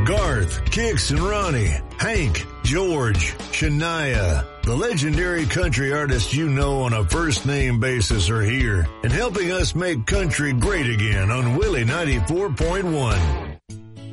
Garth, Kix, and Ronnie, Hank, George, Shania, the legendary country artists you know on a first-name basis are here and helping us make country great again on Willie 94.1.